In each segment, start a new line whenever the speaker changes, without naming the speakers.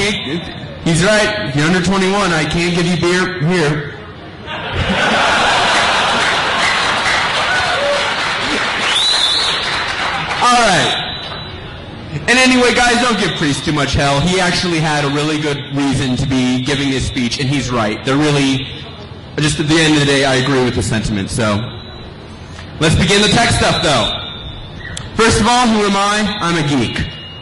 can't. He's right. If you're under 21, I can't give you beer here. All right. And anyway, guys, don't give Priest too much hell. He actually had a really good reason to be giving this speech, and he's right. They're really, just at the end of the day, I agree with the sentiment. So let's begin the tech stuff, though. First of all, who am I? I'm a geek.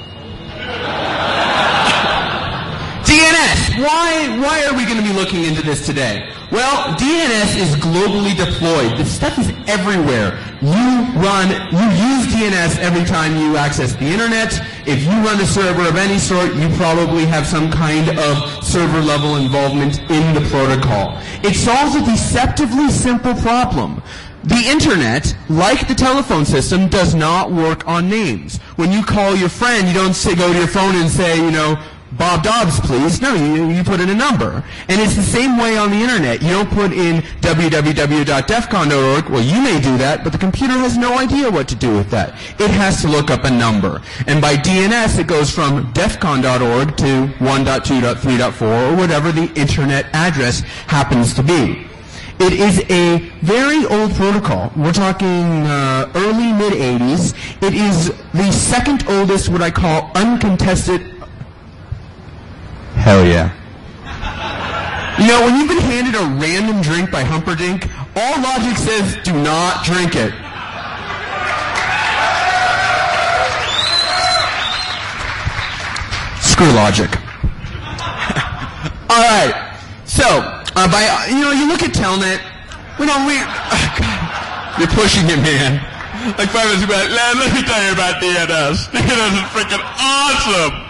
DNS. Why are we going to be looking into this today? Well, DNS is globally deployed. This stuff is everywhere. You use DNS every time you access the internet. If you run a server of any sort, you probably have some kind of server level involvement in the protocol. It solves a deceptively simple problem. The internet, like the telephone system, does not work on names. When you call your friend, you don't go to your phone and say, Bob Dobbs, please. No, you put in a number. And it's the same way on the internet. You don't put in www.defcon.org. Well, you may do that, but the computer has no idea what to do with that. It has to look up a number. And by DNS, it goes from defcon.org to 1.2.3.4 or whatever the internet address happens to be. It is a very old protocol. We're talking early, mid-'80s. It is the second oldest, what I call uncontested. Hell yeah. When you've been handed a random drink by Humperdinck, all logic says do not drink it. Screw logic. All right. So, you look at Telnet. God, you're pushing it, man. Like 5 minutes ago, let me tell you about DNS. DNS is freaking awesome.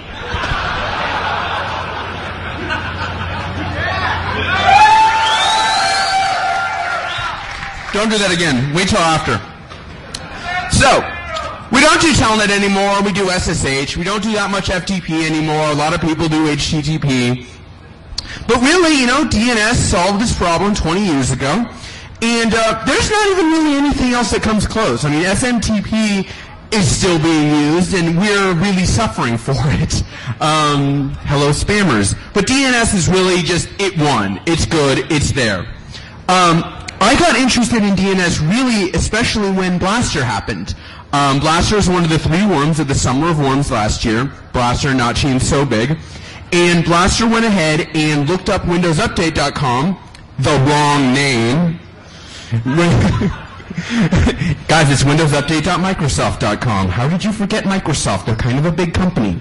Don't do that again. Wait till after. So, we don't do Telnet anymore. We do SSH. We don't do that much FTP anymore. A lot of people do HTTP. But really, DNS solved this problem 20 years ago. And there's not even really anything else that comes close. I mean, SMTP is still being used, and we're really suffering for it. Hello, spammers. But DNS is really just, it won. It's good. It's there. I got interested in DNS really, especially when Blaster happened. Blaster is one of the 3 worms of the Summer of Worms last year. Blaster not seemed so big. And Blaster went ahead and looked up WindowsUpdate.com, the wrong name. Guys, it's WindowsUpdate.Microsoft.com. How did you forget Microsoft? They're kind of a big company.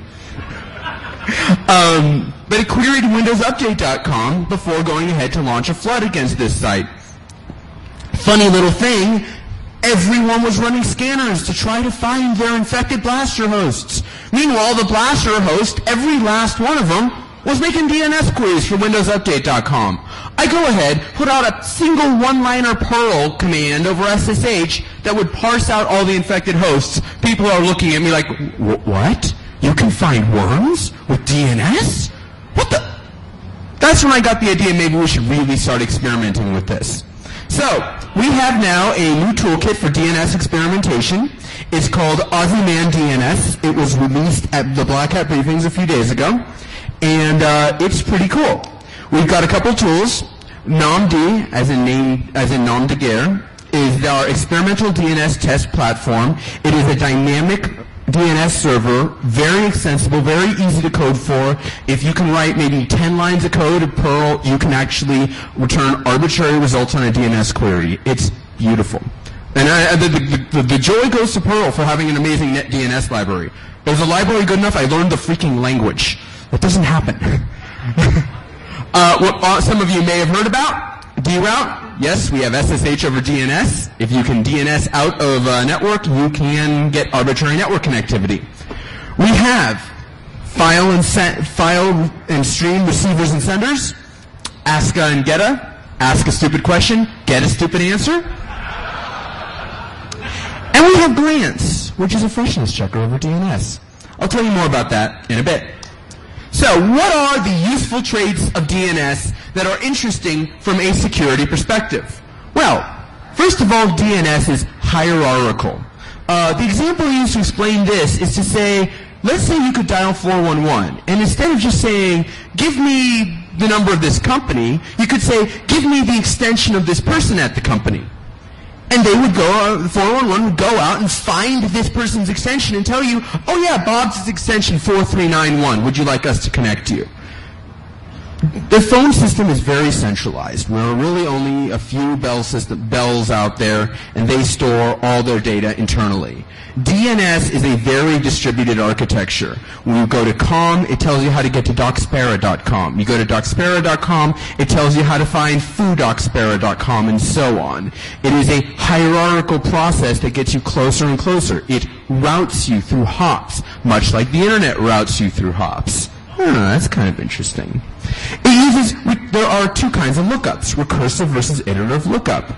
But it queried WindowsUpdate.com before going ahead to launch a flood against this site. Funny little thing, everyone was running scanners to try to find their infected Blaster hosts. Meanwhile, the Blaster host, every last one of them, was making DNS queries for WindowsUpdate.com. I go ahead, put out a single one-liner Perl command over SSH that would parse out all the infected hosts. People are looking at me like, what? You can find worms with DNS? What the? That's when I got the idea maybe we should really start experimenting with this. So, we have now a new toolkit for DNS experimentation. It's called Ozyman DNS. It was released at the Black Hat briefings a few days ago, and it's pretty cool. We've got a couple tools. NomD, as in nom de guerre, is our experimental DNS test platform. It is a dynamic DNS server, very extensible, very easy to code for. If you can write maybe 10 lines of code in Perl, you can actually return arbitrary results on a DNS query. It's beautiful. And the joy goes to Perl for having an amazing net DNS library. Is the library good enough? I learned the freaking language. That doesn't happen. What some of you may have heard about, DRoute. Yes, we have SSH over DNS. If you can DNS out of a network, you can get arbitrary network connectivity. We have file and stream receivers and senders, Aska and Geta. Ask a stupid question, get a stupid answer. And we have Glance, which is a freshness checker over DNS. I'll tell you more about that in a bit. So, what are the useful traits of DNS that are interesting from a security perspective? Well, first of all, DNS is hierarchical. The example I use to explain this is to say, let's say you could dial 411, and instead of just saying, give me the number of this company, you could say, give me the extension of this person at the company. And they would go, 411 would go out and find this person's extension and tell you, oh yeah, Bob's extension 4391. Would you like us to connect you? The phone system is very centralized. There are really only a few bells out there, and they store all their data internally. DNS is a very distributed architecture. When you go to COM, it tells you how to get to Doxpera.com. You go to Doxpera.com, it tells you how to find foodoxpera.com, and so on. It is a hierarchical process that gets you closer and closer. It routes you through hops, much like the internet routes you through hops. That's kind of interesting. There are two kinds of lookups, recursive versus iterative lookup.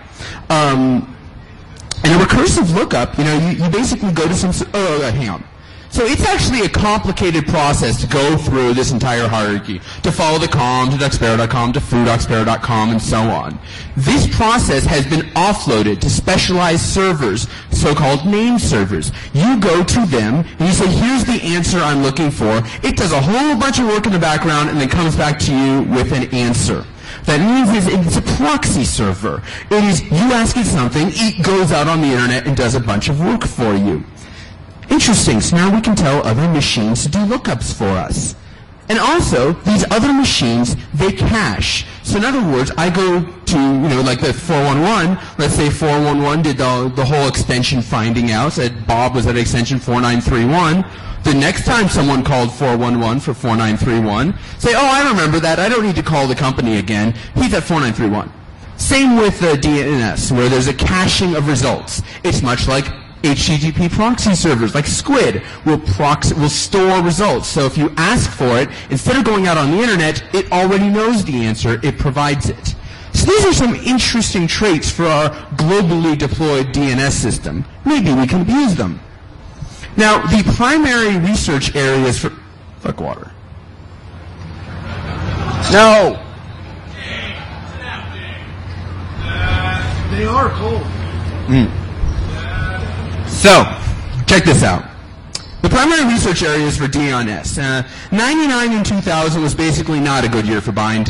In a recursive lookup, you basically go to hang on. So it's actually a complicated process to go through this entire hierarchy, to follow the COM, to Doxpera.com, to foodoxpera.com, and so on. This process has been offloaded to specialized servers, so-called name servers. You go to them, and you say, here's the answer I'm looking for. It does a whole bunch of work in the background, and then comes back to you with an answer. That means it's a proxy server. It is, you ask it something, it goes out on the internet and does a bunch of work for you. Interesting, so now we can tell other machines to do lookups for us. And also, these other machines, they cache. So in other words, I go to, like the 411, let's say 411 did the whole extension finding out, said Bob was at extension 4931. The next time someone called 411 for 4931, say, oh, I remember that, I don't need to call the company again, he's at 4931. Same with the DNS, where there's a caching of results. It's much like HTTP proxy servers like Squid will store results. So if you ask for it, instead of going out on the internet, it already knows the answer, it provides it. So these are some interesting traits for our globally deployed DNS system. Maybe we can abuse them. Now, the primary research areas for... Fuck water. No!
They are cold.
So, check this out. The primary research areas for DNS. 99 and 2000 was basically not a good year for Bind.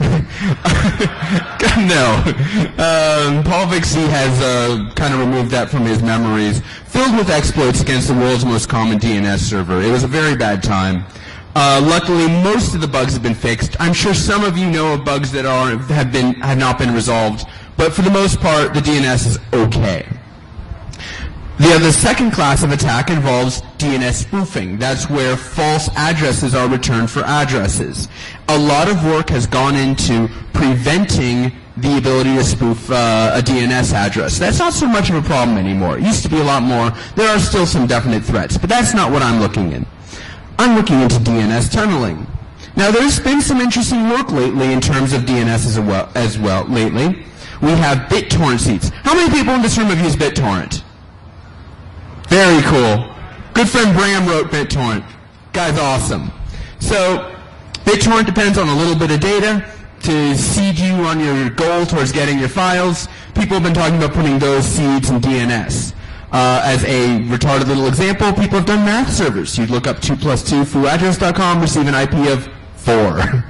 No. Paul Vixie has kind of removed that from his memories. Filled with exploits against the world's most common DNS server. It was a very bad time. Luckily, most of the bugs have been fixed. I'm sure some of you know of bugs that have not been resolved, but for the most part, the DNS is okay. The second class of attack involves DNS spoofing. That's where false addresses are returned for addresses. A lot of work has gone into preventing the ability to spoof a DNS address. That's not so much of a problem anymore. It used to be a lot more. There are still some definite threats, but that's not what I'm looking in. I'm looking into DNS tunneling. Now, there's been some interesting work lately in terms of DNS as well lately. We have BitTorrent seeds. How many people in this room have used BitTorrent? Very cool. Good friend Bram wrote BitTorrent. Guy's awesome. So, BitTorrent depends on a little bit of data to seed you on your goal towards getting your files. People have been talking about putting those seeds in DNS. As a retarded little example, people have done math servers. You'd look up 2 plus 2 fooaddress.com, receive an IP of 4.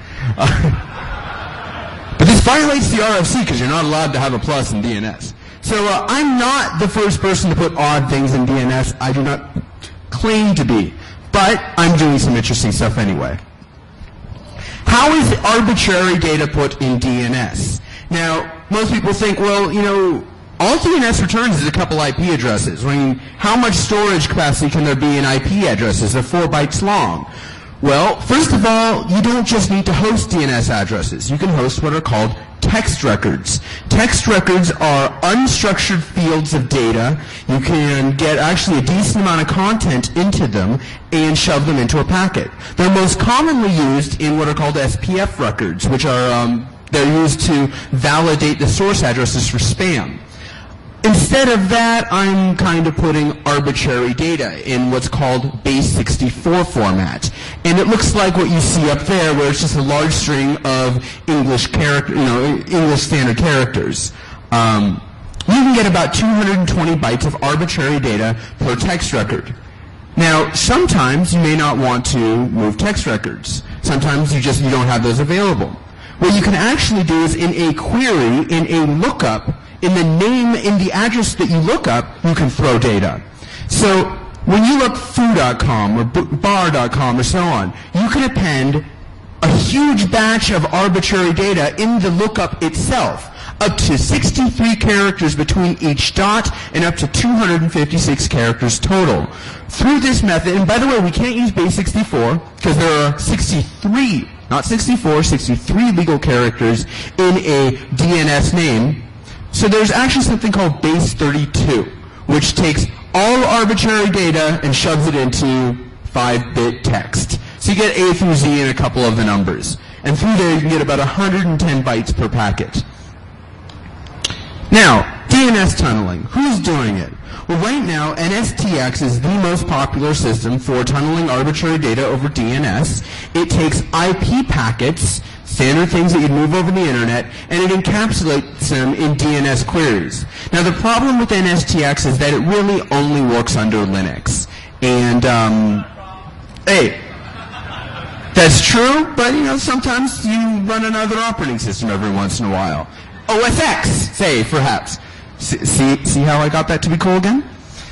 But this violates the RFC because you're not allowed to have a plus in DNS. So I'm not the first person to put odd things in DNS. I do not claim to be. But I'm doing some interesting stuff anyway. How is arbitrary data put in DNS? Now, most people think, well, all DNS returns is a couple IP addresses. I mean, how much storage capacity can there be in IP addresses? They're 4 bytes long. Well, first of all, you don't just need to host DNS addresses. You can host what are called text records. Text records are unstructured fields of data. You can get actually a decent amount of content into them and shove them into a packet. They're most commonly used in what are called SPF records, which are they're used to validate the source addresses for spam. Instead of that, I'm kind of putting arbitrary data in what's called base64 format. And it looks like what you see up there, where it's just a large string of English English standard characters. You can get about 220 bytes of arbitrary data per text record. Now, sometimes you may not want to move text records. Sometimes you don't have those available. What you can actually do is in a query, in a lookup, in the name, in the address that you look up, you can throw data. So when you look foo.com or bar.com or so on, you can append a huge batch of arbitrary data in the lookup itself, up to 63 characters between each dot and up to 256 characters total. Through this method, and by the way, we can't use base 64 because there are 63, not 64, 63 legal characters in a DNS name. So there's actually something called base 32, which takes all arbitrary data and shoves it into 5-bit text. So you get A through Z and a couple of the numbers. And through there you can get about 110 bytes per packet. Now, DNS tunneling. Who's doing it? Well, right now, NSTX is the most popular system for tunneling arbitrary data over DNS. It takes IP packets, standard things that you'd move over the internet, and it encapsulates them in DNS queries. Now, the problem with NSTX is that it really only works under Linux. And, hey, that's true, but, sometimes you run another operating system every once in a while. OS X, say, perhaps. See how I got that to be cool again?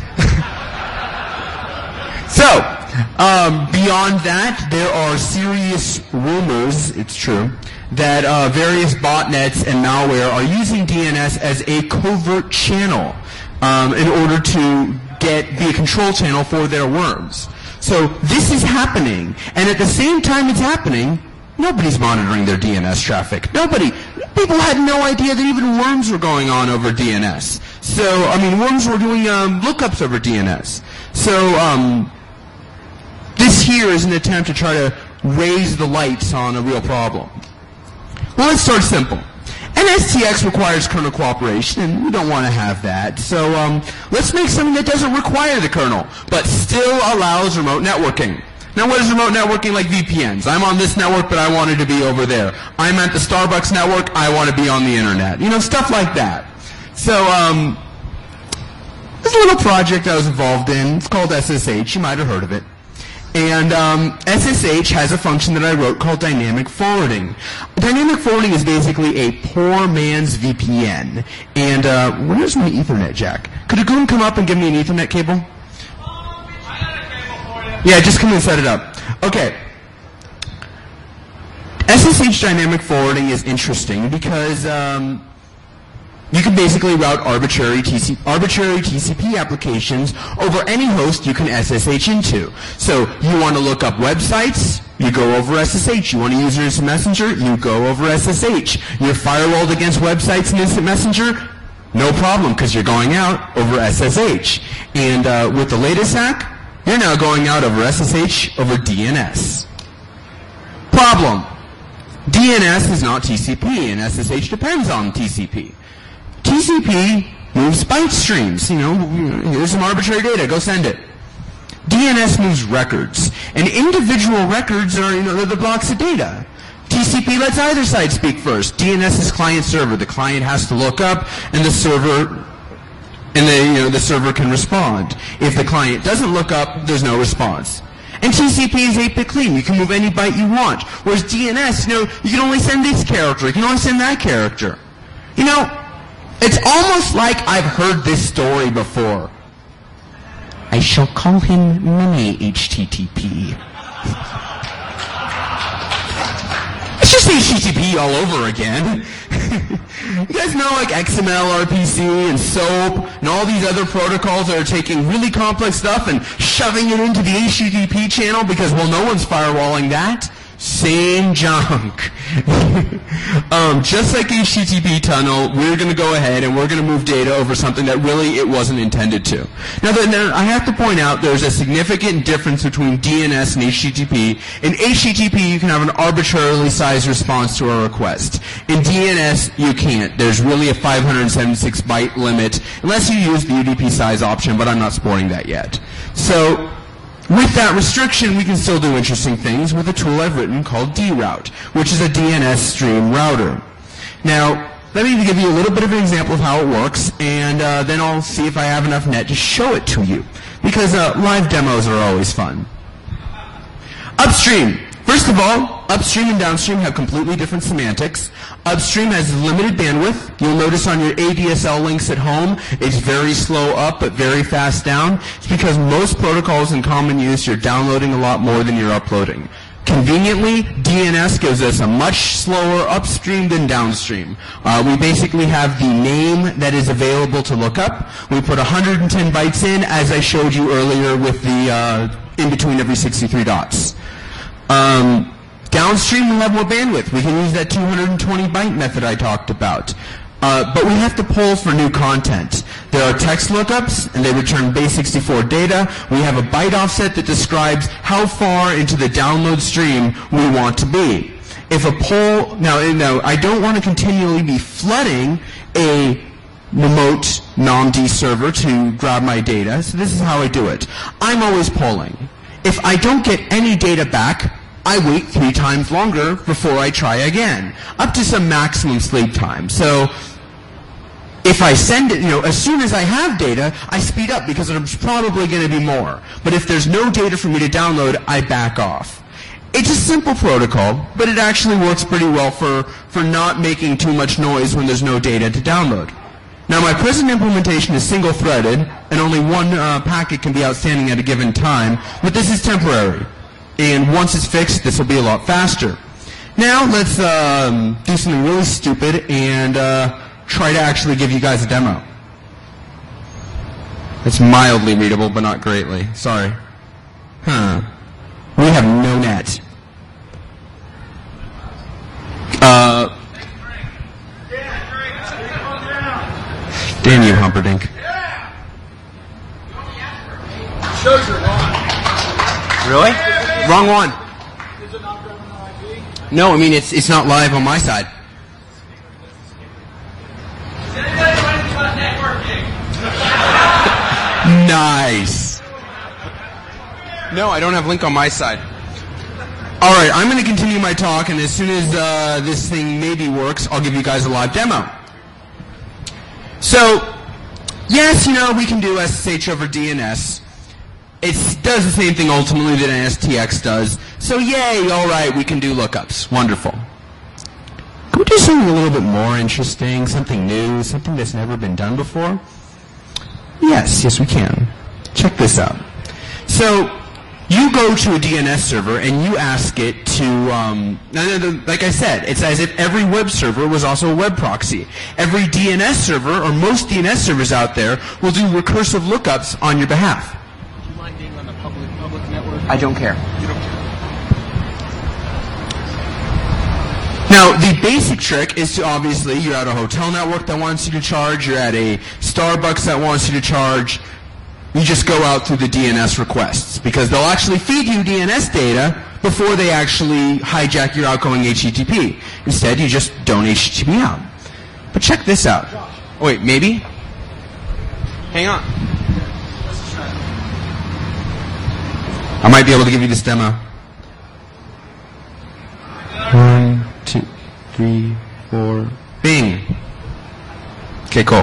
So, beyond that, there are serious rumors, it's true, that various botnets and malware are using DNS as a covert channel in order to be a control channel for their worms. So this is happening, and at the same time it's happening, nobody's monitoring their DNS traffic. People had no idea that even worms were going on over DNS. So, worms were doing lookups over DNS. So, this here is an attempt to try to raise the lights on a real problem. Well, let's start simple. NSTX requires kernel cooperation, and we don't want to have that. So, let's make something that doesn't require the kernel, but still allows remote networking. Now, what is remote networking? Like VPNs. I'm on this network, but I wanted to be over there. I'm at the Starbucks network. I want to be on the internet. Stuff like that. So, there's a little project I was involved in. It's called SSH. You might have heard of it. And SSH has a function that I wrote called dynamic forwarding. Dynamic forwarding is basically a poor man's VPN. And where's my Ethernet jack? Could a goon come up and give me an Ethernet cable? Yeah, just come and set it up. Okay. SSH dynamic forwarding is interesting because you can basically route arbitrary TCP applications over any host you can SSH into. So you want to look up websites, you go over SSH. You want to use your Instant Messenger, you go over SSH. You're firewalled against websites and Instant Messenger, no problem because you're going out over SSH. And with the latest hack, you're now going out over SSH over DNS. Problem. DNS is not TCP, and SSH depends on TCP. TCP moves byte streams. Here's some arbitrary data. Go send it. DNS moves records. And individual records are, they're the blocks of data. TCP lets either side speak first. DNS is client-server. The client has to look up, and the server... the server can respond. If the client doesn't look up, there's no response. And TCP is 8-bit clean. You can move any byte you want. Whereas DNS, you can only send this character. You can only send that character. It's almost like I've heard this story before. I shall call him Mini HTTP. It's just HTTP all over again. You guys know like XML, RPC, and SOAP, and all these other protocols that are taking really complex stuff and shoving it into the HTTP channel because, well, no one's firewalling that. Same junk. Just like HTTP tunnel, we're going to go ahead and we're going to move data over something that really it wasn't intended to. Now, I have to point out there's a significant difference between DNS and HTTP. In HTTP, you can have an arbitrarily sized response to a request. In DNS, you can't. There's really a 576 byte limit, unless you use the UDP size option, but I'm not supporting that yet. So, with that restriction, we can still do interesting things with a tool I've written called DRoute, which is a DNS stream router. Now, let me give you a little bit of an example of how it works, and then I'll see if I have enough net to show it to you. Because live demos are always fun. Upstream. First of all, upstream and downstream have completely different semantics. Upstream has limited bandwidth. You'll notice on your ADSL links at home, it's very slow up but very fast down. It's because most protocols in common use, you're downloading a lot more than you're uploading. Conveniently, DNS gives us a much slower upstream than downstream. We basically have the name that is available to look up. We put 110 bytes in, as I showed you earlier with the in between every 63 dots. Downstream, we have more bandwidth. We can use that 220 byte method I talked about. But we have to poll for new content. There are text lookups, and they return base64 data. We have a byte offset that describes how far into the download stream we want to be. If a poll, now I don't want to continually be flooding a remote NOMD server to grab my data, so this is how I do it. I'm always polling. If I don't get any data back, I wait 3 times longer before I try again, up to some maximum sleep time. So if I send it, as soon as I have data, I speed up because there's probably going to be more. But if there's no data for me to download, I back off. It's a simple protocol, but it actually works pretty well for not making too much noise when there's no data to download. Now, my present implementation is single-threaded, and only one packet can be outstanding at a given time, but this is temporary. And once it's fixed, this will be a lot faster. Now, let's do something really stupid and try to actually give you guys a demo. It's mildly readable, but not greatly. Sorry. We have no net. Damn you, Humperdinck.
Shows you're wrong.
Really? Wrong one.
Is it not driving on IP?
No, I mean, it's not live on my side.
Does anybody know anything about networking?
Nice. No, I don't have link on my side. All right, I'm going to continue my talk, and as soon as this thing maybe works, I'll give you guys a live demo. So, yes, we can do SSH over DNS. It does the same thing ultimately that NSTX does. So yay, all right, we can do lookups. Wonderful. Can we do something a little bit more interesting, something new, something that's never been done before? Yes, we can. Check this out. So you go to a DNS server and you ask it to, like I said, it's as if every web server was also a web proxy. Every DNS server, or most DNS servers out there, will do recursive lookups on your behalf.
Do you mind being on the public network?
I don't care.
You don't care.
Now, the basic trick is to obviously, you're at a hotel network that wants you to charge, you're at a Starbucks that wants you to charge, you just go out through the DNS requests, because they'll actually feed you DNS data before they actually hijack your outgoing HTTP. Instead, you just don't HTTP out. But check this out. Oh, wait, maybe? Hang on. I might be able to give you this demo. 1, 2, 3, 4. Bing. Okay, cool.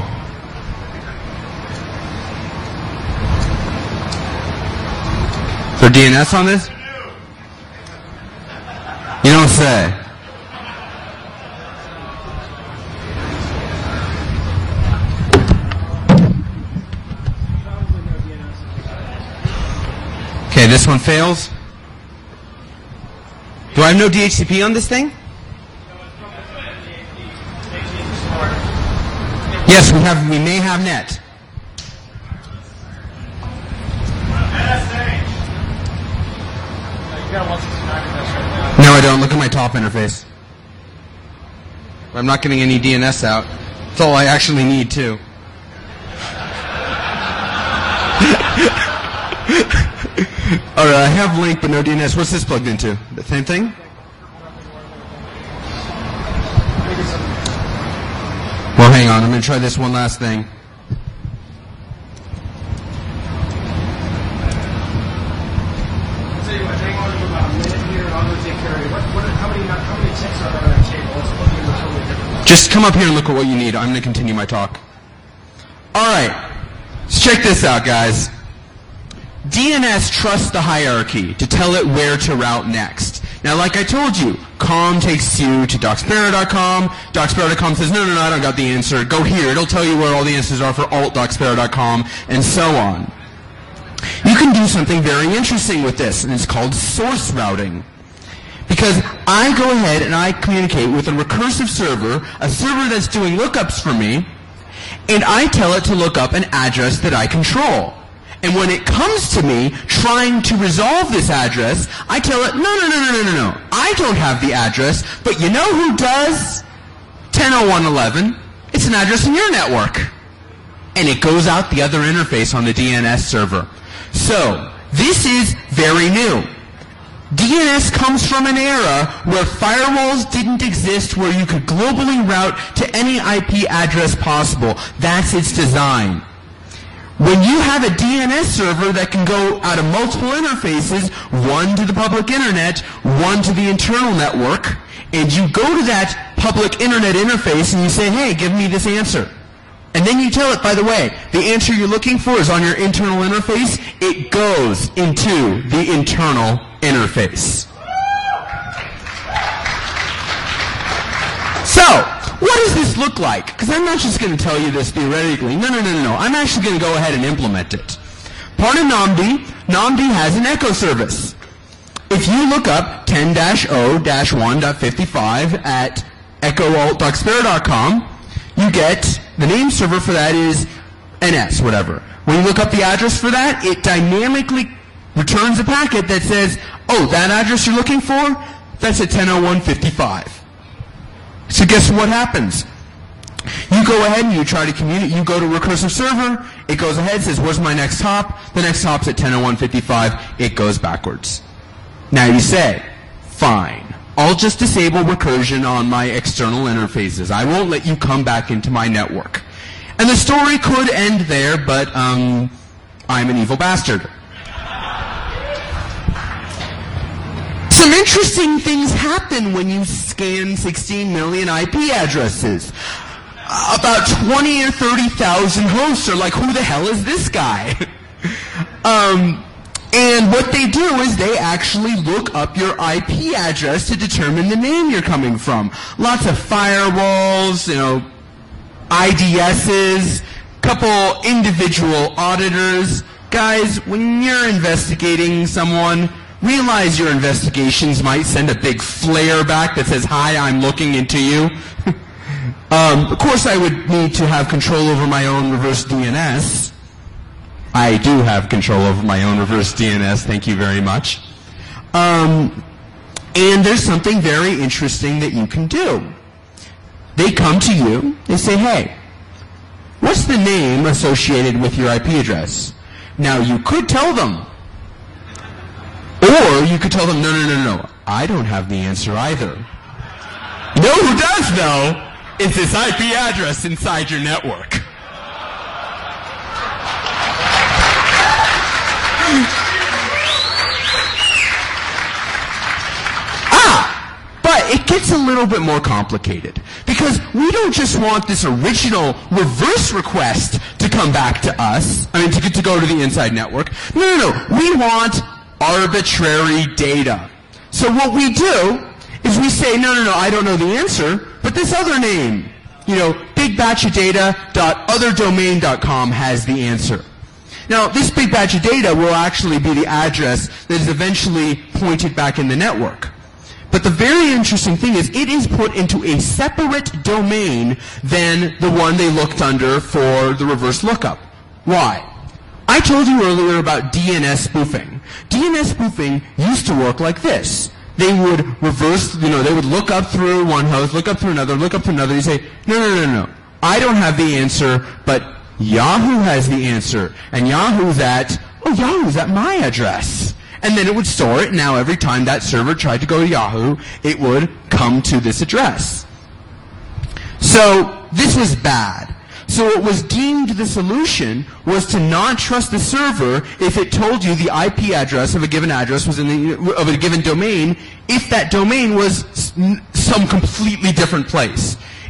Is there DNS on this? You don't say. Okay, this one fails. Do I have no DHCP on this thing? Yes, we may have net. No, I don't. Look at my top interface. I'm not getting any DNS out. That's all I actually need, too. All right, I have link, but no DNS. What's this plugged into? The same thing? Well, hang on. I'm going to try this one last thing. Just come up here and look at what you need. I'm going to continue my talk. All right. Let's check this out, guys. DNS trusts the hierarchy to tell it where to route next. Now, like I told you, COM takes you to DocSparrow.com. DocSparrow.com says, no, I don't got the answer. Go here. It'll tell you where all the answers are for alt.DocSparrow.com, and so on. You can do something very interesting with this, and it's called source routing. Because I go ahead and I communicate with a recursive server, a server that's doing lookups for me, and I tell it to look up an address that I control. And when it comes to me trying to resolve this address, I tell it, no. I don't have the address, but you know who does? 10.01.11. It's an address in your network. And it goes out the other interface on the DNS server. So, this is very new. DNS comes from an era where firewalls didn't exist, where you could globally route to any IP address possible. That's its design. When you have a DNS server that can go out of multiple interfaces, one to the public internet, one to the internal network, and you go to that public internet interface and you say, hey, give me this answer. And then you tell it, by the way, the answer you're looking for is on your internal interface. It goes into the internal interface. So, what does this look like? Because I'm not just going to tell you this theoretically. No. I'm actually going to go ahead and implement it. Part of Namdi has an echo service. If you look up 10-0-1.55 at echoalt.DocSparrow.com, you get the name server for that is NS, whatever. When you look up the address for that, it dynamically returns a packet that says, oh, that address you're looking for? That's at 10.01.55. So guess what happens? You go ahead and you try to communicate. You go to recursive server. It goes ahead, says, where's my next hop? The next hop's at 10.01.55. It goes backwards. Now you say, fine. I'll just disable recursion on my external interfaces. I won't let you come back into my network. And the story could end there, but I'm an evil bastard. Some interesting things happen when you scan 16 million IP addresses. About 20 or 30,000 hosts are like, who the hell is this guy? And what they do is they actually look up your IP address to determine the name you're coming from. Lots of firewalls, IDSs, couple individual auditors. Guys, when you're investigating someone, realize your investigations might send a big flare back that says, hi, I'm looking into you. Of course, I would need to have control over my own reverse DNS. I do have control over my own reverse DNS, thank you very much. And there's something very interesting that you can do. They come to you, they say, hey, what's the name associated with your IP address? Now, you could tell them. Or you could tell them, no, I don't have the answer either. You know who does know? It's this IP address inside your network. But it gets a little bit more complicated. Because we don't just want this original reverse request to come back to us, to go to the inside network. No. We want arbitrary data. So what we do is we say, no, I don't know the answer, but this other name, bigbatchofdata.otherdomain.com has the answer. Now, this big batch of data will actually be the address that is eventually pointed back in the network. But the very interesting thing is it is put into a separate domain than the one they looked under for the reverse lookup. Why? I told you earlier about DNS spoofing. DNS spoofing used to work like this. They would reverse, they would look up through one host, look up through another, look up through another. You say, no. I don't have the answer, but Yahoo has the answer. And Yahoo's at my address. And then it would store it. Now every time that server tried to go to Yahoo, it would come to this address. So this was bad. So it was deemed the solution was to not trust the server if it told you the IP address of a given address was of a given domain, if that domain was some completely different place.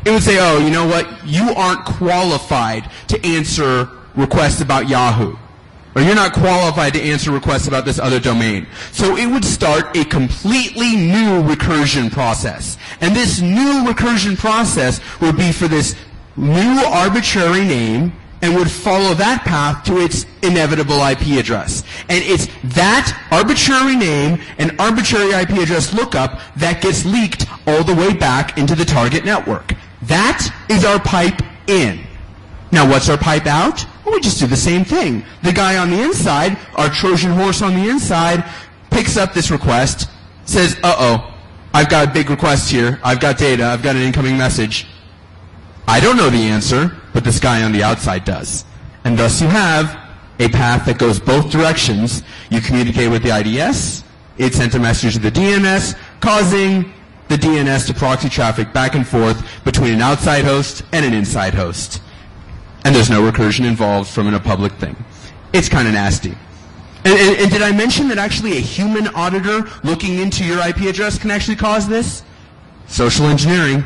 It would say, oh, you know what? You aren't qualified to answer requests about Yahoo. Or you're not qualified to answer requests about this other domain. So it would start a completely new recursion process. And this new recursion process would be for this new arbitrary name and would follow that path to its inevitable IP address. And it's that arbitrary name and arbitrary IP address lookup that gets leaked all the way back into the target network. That is our pipe in. Now what's our pipe out? Well, we just do the same thing. The guy on the inside, our Trojan horse on the inside, picks up this request, says, uh-oh, I've got a big request here. I've got data. I've got an incoming message. I don't know the answer, but this guy on the outside does. And thus you have a path that goes both directions. You communicate with the IDS. It sent a message to the DNS, causing the DNS to proxy traffic back and forth between an outside host and an inside host. And there's no recursion involved from a public thing. It's kind of nasty. And did I mention that actually a human auditor looking into your IP address can actually cause this? Social engineering.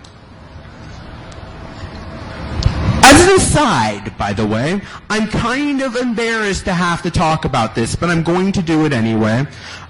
As an aside, by the way, I'm kind of embarrassed to have to talk about this, but I'm going to do it anyway.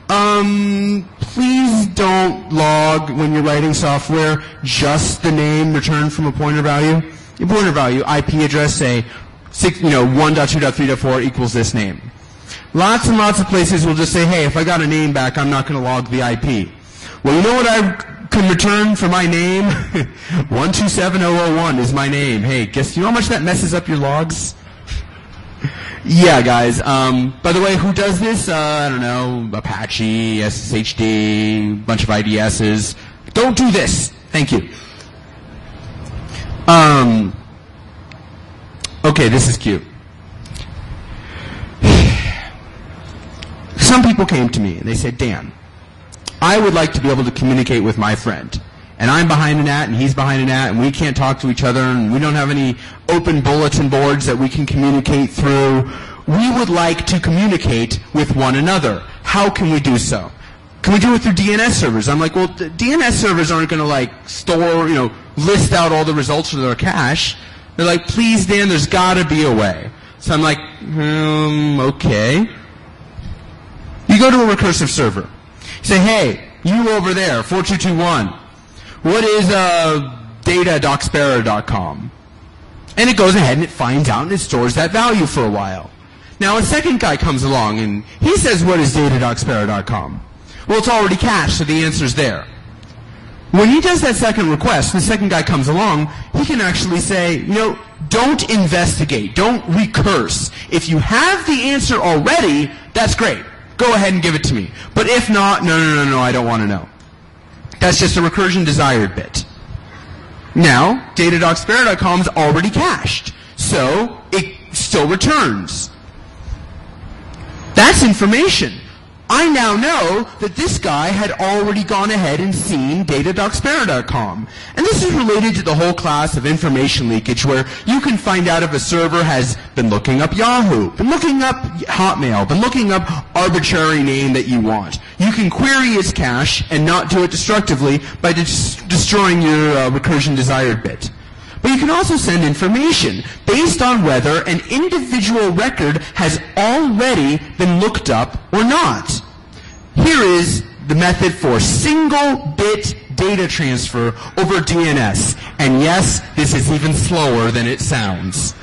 Please don't log, when you're writing software, just the name returned from a pointer value. Your pointer value, IP address, say, 1.2.3.4 equals this name. Lots and lots of places will just say, hey, if I got a name back, I'm not going to log the IP. Well, you know what I can return for my name? 127001 is my name. Hey, guess you know how much that messes up your logs? Yeah, guys. By the way, who does this? I don't know, Apache, SSHD, bunch of IDSs. Don't do this. Thank you. Okay, this is cute. Some people came to me and they said, Dan, I would like to be able to communicate with my friend. And I'm behind an at and he's behind an at and we can't talk to each other and we don't have any open bulletin boards that we can communicate through. We would like to communicate with one another. How can we do so? Can we do it through DNS servers? I'm like, well, DNS servers aren't going to store, list out all the results of their cache. They're like, please, Dan, there's got to be a way. So I'm like, okay. You go to a recursive server. You say, hey, you over there, 4221, what is data.docsparrow.com? And it goes ahead and it finds out and it stores that value for a while. Now a second guy comes along and he says, what is data.docsparrow.com? Well, it's already cached, so the answer's there. When he does that second request, the second guy comes along, he can actually say, don't investigate, don't recurse. If you have the answer already, that's great. Go ahead and give it to me. But if not, no, I don't want to know. That's just a recursion desired bit. Now, data.docsparrow.com is already cached, so it still returns. That's information. I now know that this guy had already gone ahead and seen data.docsparrow.com. And this is related to the whole class of information leakage where you can find out if a server has been looking up Yahoo, been looking up Hotmail, been looking up arbitrary name that you want. You can query its cache and not do it destructively by destroying your recursion desired bit. But you can also send information based on whether an individual record has already been looked up or not. Here is the method for single-bit data transfer over DNS. And yes, this is even slower than it sounds.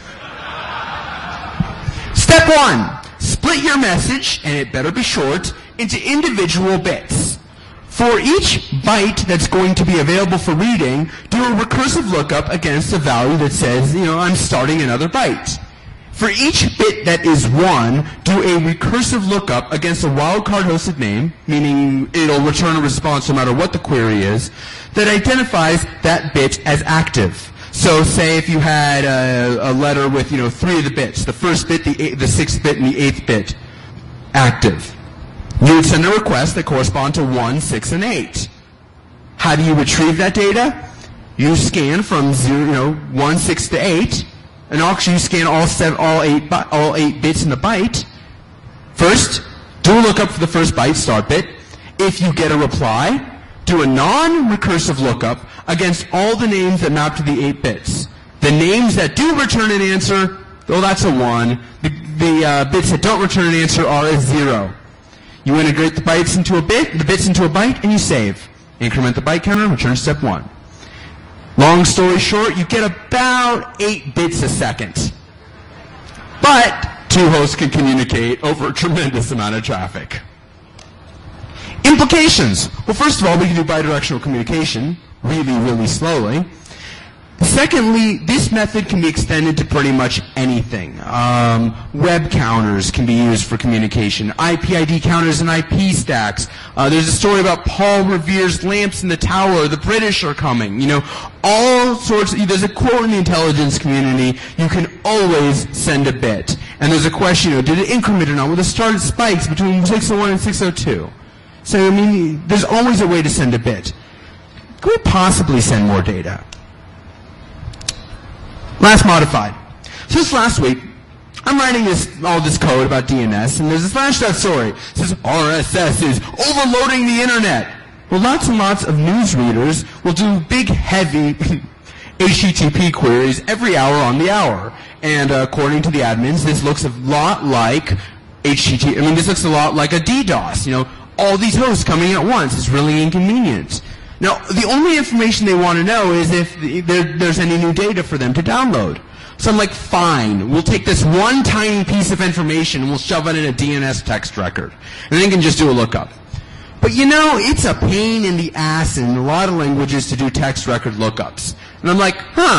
Step 1. Split your message, and it better be short, into individual bits. For each byte that's going to be available for reading, do a recursive lookup against a value that says, I'm starting another byte. For each bit that is 1, do a recursive lookup against a wildcard hosted name, meaning it'll return a response no matter what the query is, that identifies that bit as active. So say if you had a letter with 3 of the bits, the first bit, the 6th bit, and the 8th bit, active. You would send a request that correspond to 1, 6, and 8. How do you retrieve that data? You scan from 1, 6 to 8, and actually you scan all 8 bits in the byte. First, do a lookup for the first byte, start bit. If you get a reply, do a non-recursive lookup against all the names that map to the 8 bits. The names that do return an answer, well, that's a 1. The bits that don't return an answer are a 0. You integrate the bits into a byte, and you save. Increment the byte counter, return step 1. Long story short, you get about 8 bits a second. But 2 hosts can communicate over a tremendous amount of traffic. Implications. Well, first of all, we can do bidirectional communication really, really slowly. Secondly, this method can be extended to pretty much anything. Web counters can be used for communication. IP-ID counters and IP stacks. There's a story about Paul Revere's lamps in the tower. The British are coming. You know, all sorts. There's a quote in the intelligence community: you can always send a bit. And there's a question: did it increment or not? Well, it started spikes between 601 and 602. So I mean, there's always a way to send a bit. Could we possibly send more data? Last modified. So this last week, I'm writing all this code about DNS, and there's a Slashdot story. It says RSS is overloading the internet. Well, lots and lots of news readers will do big, heavy HTTP queries every hour on the hour. And according to the admins, this looks a lot like this looks a lot like a DDoS. All these hosts coming at once. It's really inconvenient. Now, the only information they want to know is if there's any new data for them to download. So I'm like, fine, we'll take this one tiny piece of information and we'll shove it in a DNS text record. And then you can just do a lookup. But it's a pain in the ass in a lot of languages to do text record lookups. And I'm like,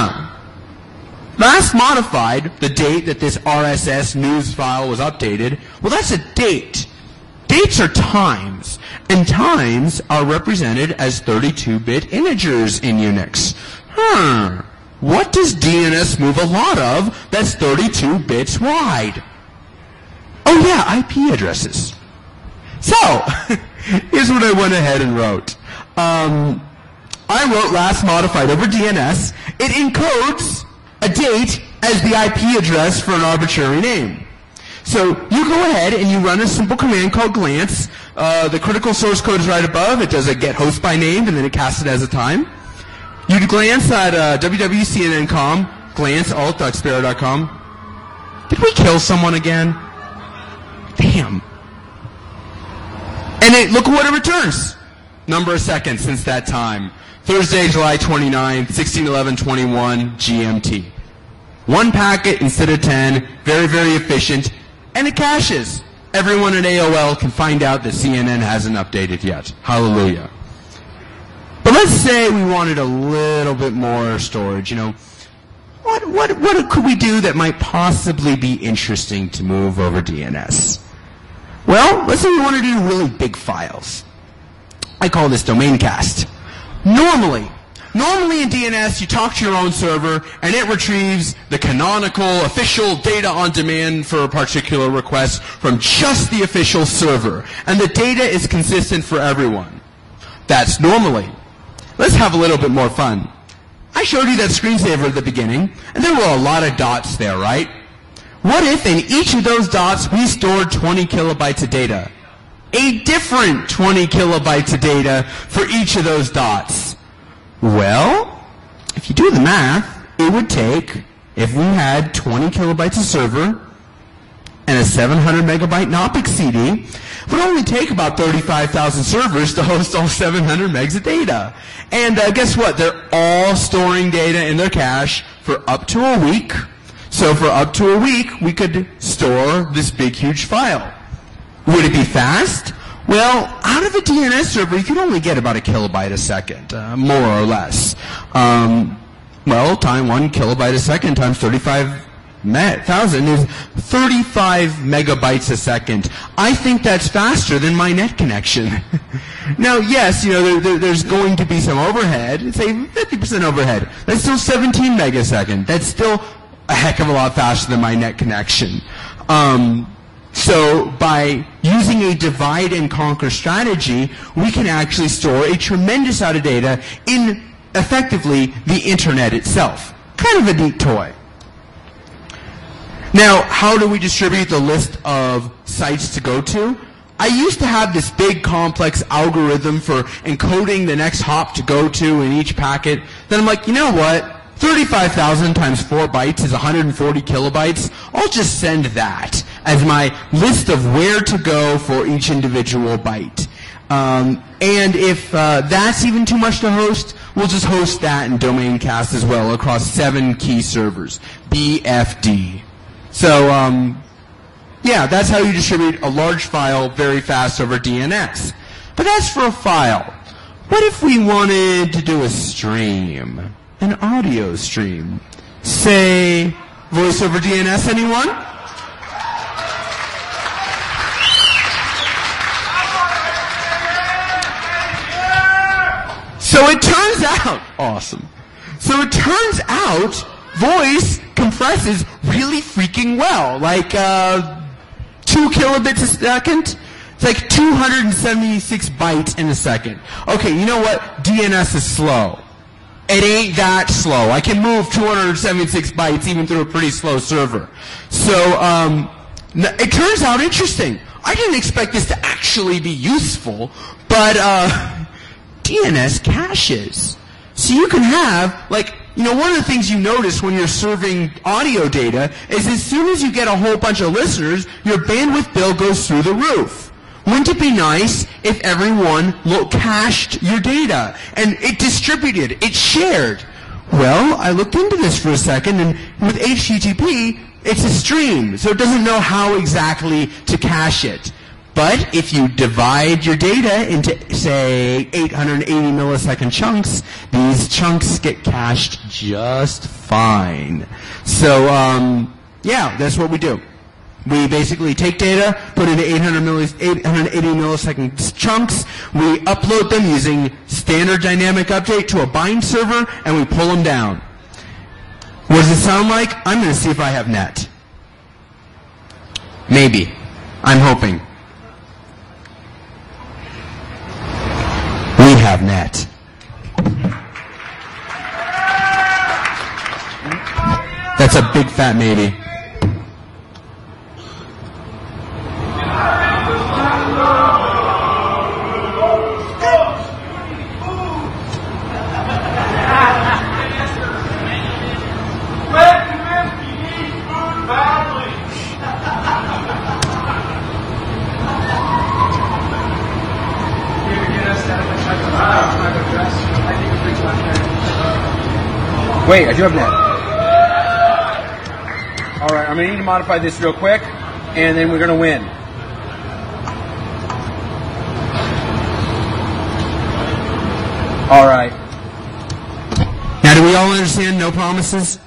last modified, the date that this RSS news file was updated, well, that's a date. Dates are times, and times are represented as 32-bit integers in Unix. What does DNS move a lot of that's 32 bits wide? Oh yeah, IP addresses. So, here's what I went ahead and wrote. I wrote last modified over DNS. It encodes a date as the IP address for an arbitrary name. So you go ahead and you run a simple command called glance. The critical source code is right above. It does a get host by name, and then it casts it as a time. You glance at www.cnn.com, glance alt.sparrow.com. Did we kill someone again? Damn. And look at what it returns. Number of seconds since that time. Thursday, July 29th, 16:11:21 GMT. 1 packet instead of 10. Very, very efficient. And it caches. Everyone at AOL can find out that CNN hasn't updated yet. Hallelujah. But let's say we wanted a little bit more storage. What could we do that might possibly be interesting to move over DNS? Well, let's say we want to do really big files. I call this domain cast. Normally in DNS, you talk to your own server, and it retrieves the canonical, official data on demand for a particular request from just the official server. And the data is consistent for everyone. That's normally. Let's have a little bit more fun. I showed you that screensaver at the beginning, and there were a lot of dots there, right? What if in each of those dots we stored 20 kilobytes of data? A different 20 kilobytes of data for each of those dots. Well, if you do the math, it would take, if we had 20 kilobytes of server and a 700 megabyte Knoppix CD, it would only take about 35,000 servers to host all 700 megs of data. And guess what? They're all storing data in their cache for up to a week. So for up to a week, we could store this big, huge file. Would it be fast? Well, out of a DNS server, you can only get about a kilobyte a second, more or less. Time 1 kilobyte a second times 35,000 is 35 megabytes a second. I think that's faster than my net connection. Now, yes, there's going to be some overhead. Say 50% overhead. That's still 17 megasecond. That's still a heck of a lot faster than my net connection. So by using a divide and conquer strategy, we can actually store a tremendous amount of data in, effectively, the internet itself. Kind of a neat toy. Now, how do we distribute the list of sites to go to? I used to have this big complex algorithm for encoding the next hop to go to in each packet. Then I'm like, you know what? 35,000 times 4 bytes is 140 kilobytes. I'll just send that as my list of where to go for each individual byte. And if that's even too much to host, we'll just host that in Domaincast as well across 7 key servers. BFD. So, yeah, that's how you distribute a large file very fast over DNS. But that's for a file. What if we wanted to do a stream? An audio stream? Say, voice over DNS, anyone? So it turns out, awesome. So it turns out, voice compresses really freaking well. Like, 2 kilobits a second? It's like 276 bytes in a second. Okay, you know what? DNS is slow. It ain't that slow. I can move 276 bytes even through a pretty slow server. So, it turns out interesting. I didn't expect this to actually be useful, but, DNS caches. So you can have, like, you know, one of the things you notice when you're serving audio data is as soon as you get a whole bunch of listeners, your bandwidth bill goes through the roof. Wouldn't it be nice if everyone cached your data and it distributed, it shared? Well, I looked into this for a second, and with HTTP, it's a stream, so it doesn't know how exactly to cache it. But if you divide your data into, say, 880 millisecond chunks, these chunks get cached just fine. So, yeah, that's what we do. We basically take data, put it into 880 millisecond chunks, we upload them using standard dynamic update to a bind server, and we pull them down. What does it sound like? I'm going to see if I have net. Maybe. I'm hoping. We have net. That's a big fat maybe.
Wait, I do have net. All right, I'm going to need to modify this real quick, and then we're going to win. All right.
Now, do we all understand no promises?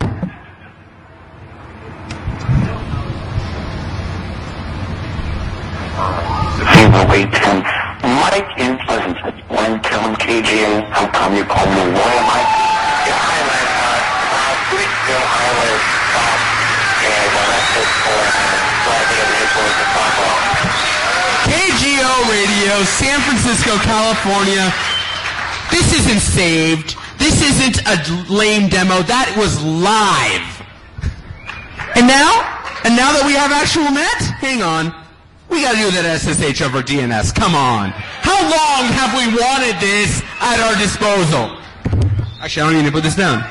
Wait, Mike in Pleasanton. When telling KGA, how come you call me Royal Mike? Yeah, hi, man. Last week ago, I was and arrested for driving an influence of alcohol.
KGO Radio, San Francisco, California. This isn't saved. This isn't a lame demo. That was live. And now that we have actual net, hang on. We gotta do that SSH over DNS. Come on. How long have we wanted this at our disposal? Actually, I don't need to put this down.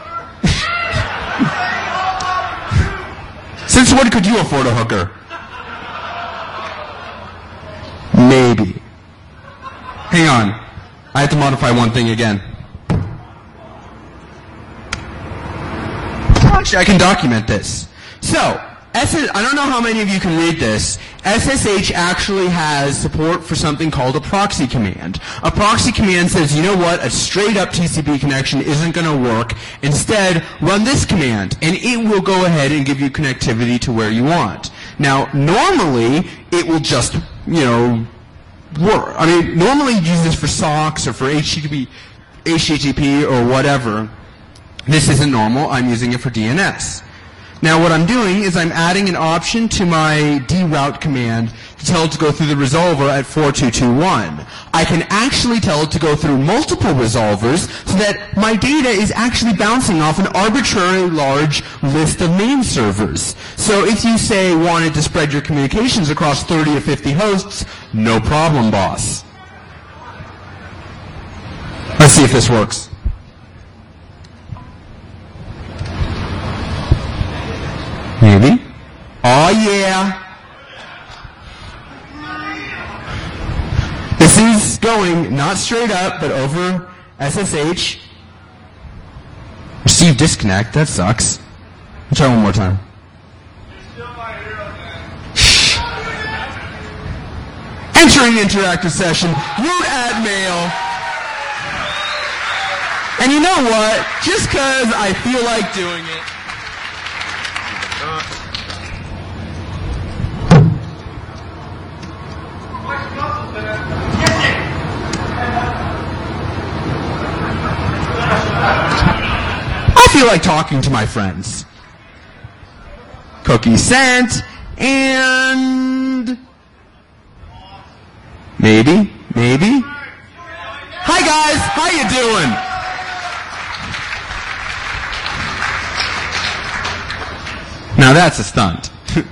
Since when could you afford a hooker? Maybe. Hang on. I have to modify one thing again. Actually, I can document this. So, I don't know how many of you can read this. SSH actually has support for something called a proxy command. A proxy command says, you know what, a straight-up TCP connection isn't going to work. Instead, run this command, and it will go ahead and give you connectivity to where you want. Now, normally, it will just, work. I mean, normally you use this for SOCKS or for HTTP or whatever. This isn't normal. I'm using it for DNS. Now what I'm doing is I'm adding an option to my deroute command to tell it to go through the resolver at 4221. I can actually tell it to go through multiple resolvers so that my data is actually bouncing off an arbitrarily large list of name servers. So if you say wanted to spread your communications across 30 or 50 hosts, no problem, boss. Let's see if this works. Maybe. Oh yeah. This is going not straight up, but over SSH. Receive disconnect. That sucks. Let's try one more time. Entering interactive session. Root add mail. And you know what? Just because I feel like doing it. I feel like talking to my friends. Cookie sent, and maybe. Hi guys, how you doing? Now that's a stunt.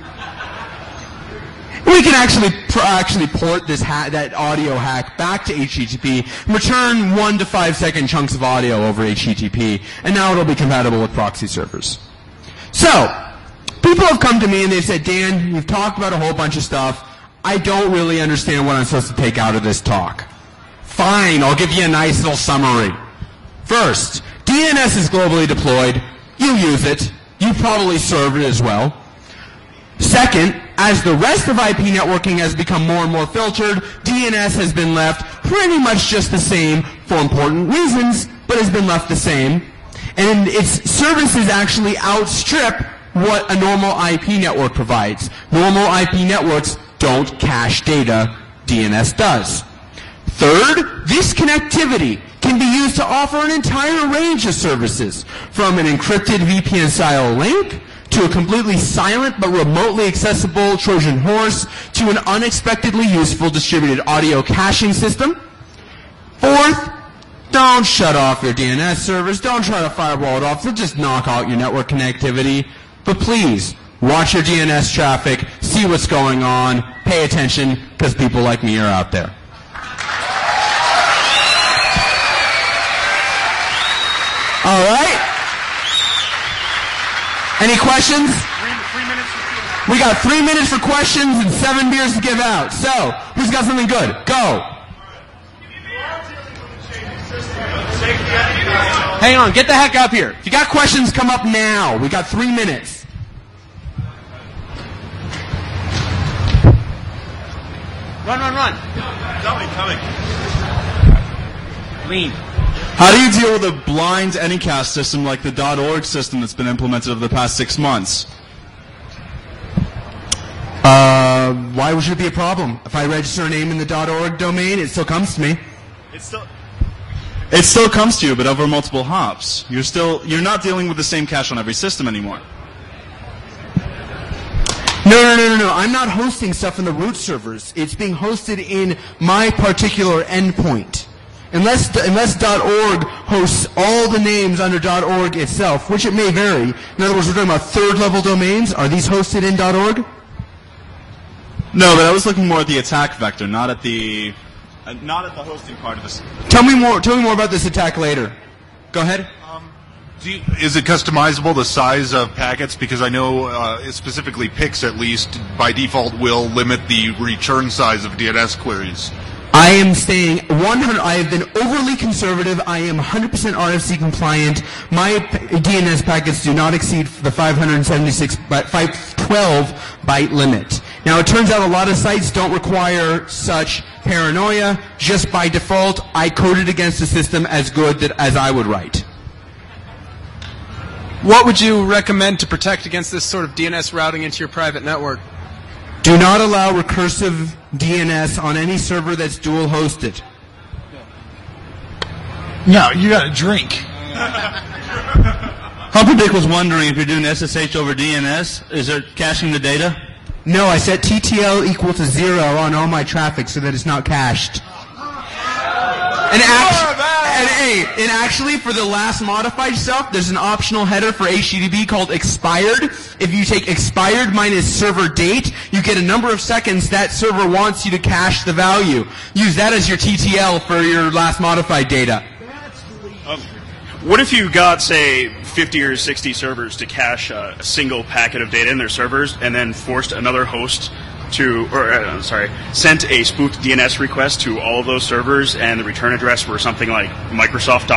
We can actually port this that audio hack back to HTTP, return 1 to 5 second chunks of audio over HTTP, and now it'll be compatible with proxy servers. So, people have come to me and they've said, Dan, you've talked about a whole bunch of stuff. I don't really understand what I'm supposed to take out of this talk. Fine, I'll give you a nice little summary. First, DNS is globally deployed. You use it. You probably serve it as well. Second, as the rest of IP networking has become more and more filtered, DNS has been left pretty much just the same for important reasons, but has been left the same. And its services actually outstrip what a normal IP network provides. Normal IP networks don't cache data. DNS does. Third, this connectivity can be used to offer an entire range of services, from an encrypted VPN-style link to a completely silent but remotely accessible Trojan horse, to an unexpectedly useful distributed audio caching system. Fourth, don't shut off your DNS servers. Don't try to firewall it off. They'll just knock out your network connectivity. But please, watch your DNS traffic, see what's going on, pay attention, because people like me are out there. All right. Any questions?
3 minutes.
We got 3 minutes for questions and 7 beers to give out. So, who's got something good? Go. Hang on, get the heck up here. If you got questions, come up now. We got 3 minutes. Run.
Coming.
Lean.
How do you deal with a blind Anycast system like the .org system that's been implemented over the past 6 months?
Why should it be a problem? If I register a name in the .org domain, it still comes to me.
It still comes to you, but over multiple hops. You're not dealing with the same cache on every system anymore.
No. I'm not hosting stuff in the root servers. It's being hosted in my particular endpoint. Unless .org hosts all the names under .org itself, which it may vary. In other words, we're talking about third-level domains. Are these hosted in .org?
No, but I was looking more at the attack vector, not at the hosting part of this.
Tell me more about this attack later. Go ahead.
Is it customizable, the size of packets? Because I know specifically PIX, at least, by default, will limit the return size of DNS queries.
I am staying 100. I have been overly conservative. I am 100% RFC compliant. My DNS packets do not exceed the 512 byte limit. Now, it turns out a lot of sites don't require such paranoia. Just by default, I coded against the system as good as I would write.
What would you recommend to protect against this sort of DNS routing into your private network?
Do not allow recursive DNS on any server that's dual hosted.
No, you got to drink.
HumpleDick was wondering if you're doing SSH over DNS, is it caching the data?
No, I set TTL equal to 0 on all my traffic so that it's not cached. And actually, for the last modified stuff, there's an optional header for HTTP called expired. If you take expired minus server date, you get a number of seconds that server wants you to cache the value. Use that as your TTL for your last modified data.
What if you got, say, 50 or 60 servers to cache a single packet of data in their servers and then forced another host sent a spoofed DNS request to all of those servers and the return address were something like Microsoft.com?